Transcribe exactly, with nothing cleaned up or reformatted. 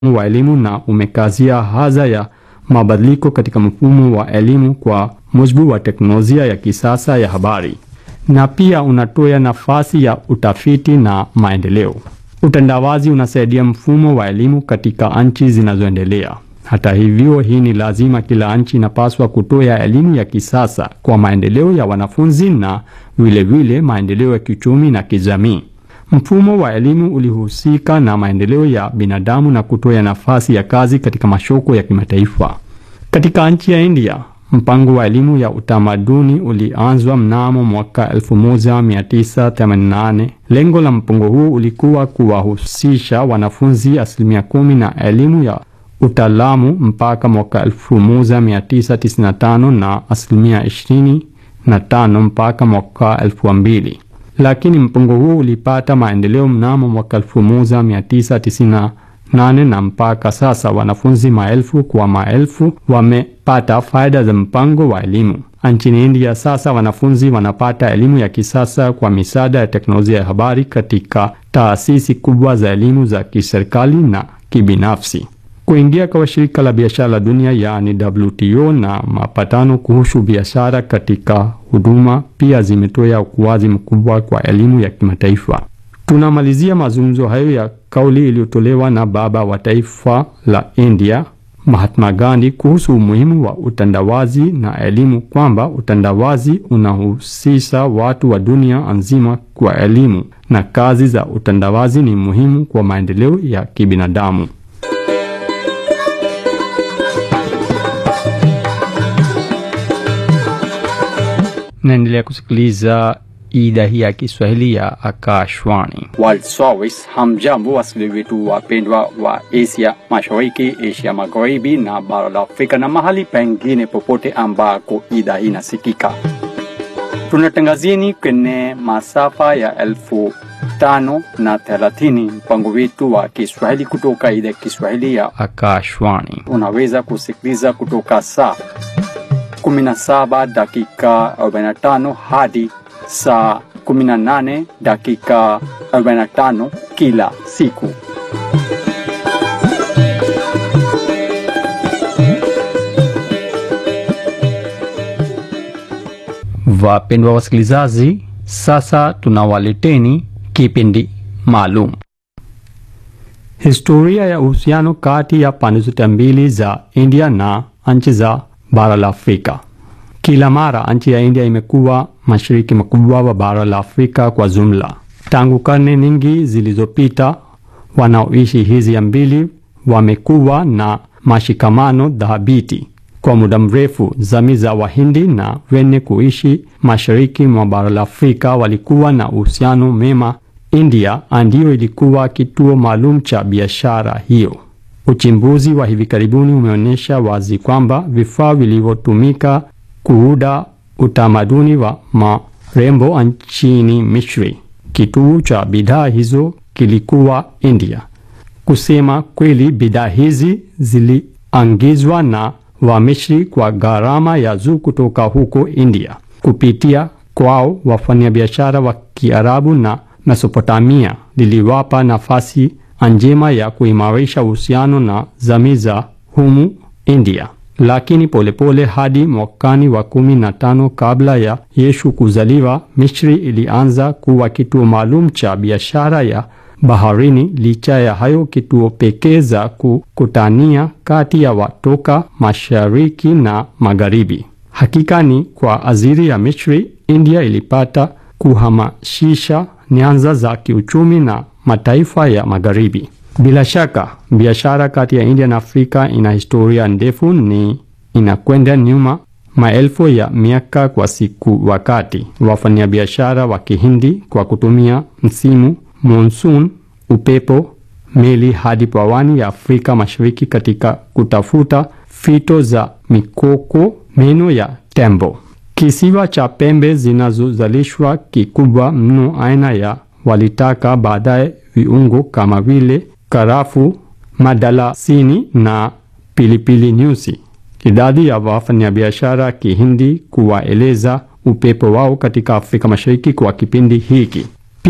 wa elimu na umekazia haja ya mabadiliko katika mfumo wa elimu kwa mujibu wa teknolojia ya kisasa ya habari, na pia unatoa nafasi ya utafiti na maendeleo. Utandawazi unasaidia mfumo wa elimu katika nchi zinazoendelea. Hata hivyo, hii ni lazima, kila nchi inapaswa kutoa elimu ya kisasa kwa maendeleo ya wanafunzi na vile vile maendeleo ya kiuchumi na kijamii. Mfumo wa elimu ulihusika na maendeleo ya binadamu na kutoa nafasi ya kazi katika masoko ya kimataifa. Katika nchi ya India, mpango wa elimu ya utamaduni ulianzwa mnamo mwaka elfu moja mia tisa themanini na nane. Lengo la mpango huu ulikuwa kuwahusisha wanafunzi asilimia kumi na elimu ya utaalamu mpaka mwaka elfu moja mia tisa tisini na tano na asilimia ishirini na tano mpaka mwaka elfu mbili. Lakini mpango huu ulipata maendeleo mnamo mwaka elfu moja mia tisa tisini na nane na mpaka sasa wanafunzi maelfu kwa maelfu wamepata faida za mpango wa elimu. Nchini India sasa wanafunzi wanapata elimu ya kisasa kwa misaada ya teknolojia ya habari katika taasisi kubwa za elimu za kiserikali na kibinafsi. Kuingia kwa shirika la biashara la dunia yaani W T O na mapatano kuhusu biashara katika huduma pia zimetoa ukuaji mkubwa kwa elimu ya kimataifa. Tunamalizia mazungumzo hayo ya kauli iliyotolewa na baba wa taifa la India Mahatma Gandhi kuhusu umuhimu wa utandawazi na elimu, kwamba utandawazi unahusisha watu wa dunia nzima kwa elimu na kazi za utandawazi ni muhimu kwa maendeleo ya kibinadamu. Naendelea kusikiliza idhaa hii ya Kiswahili ya Akashwani World Service. Hamjambo wasikilizaji wetu wapendwa wa Asia Mashariki, Asia Magharibi na bara la Afrika na mahali pengine popote ambako idhaa hii inasikika. Tunatangazieni kwenye masafa ya elfu tano na thelathini mpango wetu wa Kiswahili kutoka idhaa ya Kiswahili ya Akashwani. Unaweza kusikiliza kutoka saa kumi na saba dakika arobaini na tano hadi saa kumi na nane dakika arobaini na tano kila siku. Wapendwa wasikilizaji, sasa tunawaleteni kipindi maalum. Historia ya uhusiano kati ya pande zote mbili za India na nchi za bara la Afrika. Kila mara nchi ya India imekuwa mashiriki makubwa wa bara la Afrika kwa jumla. Tangu karne nyingi zilizopita, wanaoishi hizi mbili wamekuwa na mashikamano dhabiti. Kwa muda mrefu, jamii za Wahindi na wenye kuishi mashariki mwa bara la Afrika walikuwa na uhusiano mema. India ndio ilikuwa kituo maalum cha biashara hiyo. Uchimbuzi wa hivi karibuni umeonyesha wazi kwamba vifaa vilivyotumika kuunda utamaduni wa marembo nchini Misri, kituo cha bidhaa hizo kilikuwa India. Kusema kweli, bidhaa hizi ziliangizwa na wa Misri kwa gharama ya juu kutoka huko India. Kupitia kwao, wafanyabiashara wa Kiarabu na Mesopotamia liliwapa nafasi njema ya kuimarisha uhusiano na jamii za humu India. Lakini polepole hadi mwakani wa kumi na tano kabla ya Yesu kuzaliwa, Misri ilianza kuwa kituo maalum cha biashara ya baharini. Licha ya hayo, kituo pekee za kukutania kati ya watoka mashariki na magharibi. Hakika ni kwa ajili ya Misri, India ilipata kuhamasisha nyanza za kiuchumi na mataifa ya magharibi. Bila shaka, biashara kati ya India na Afrika ina historia ndefu, ni inakwenda nyuma maelfu ya miaka kwa siku, wakati wafanyabiashara wa Kihindi kwa kutumia msimu monsoon, upepo, meli hadi pwani ya Afrika Mashariki katika kutafuta fito za mikoko, meno ya tembo. Kisiwa cha pembe zinazozalishwa kikubwa mno aina ya walitaka, baadaye viungo kama vile karafu, madalasini na pilipili nyusi. Idadi ya wafanyabiashara Kihindi kuwaeleza upepo wao katika Afrika Mashariki kwa kipindi hiki.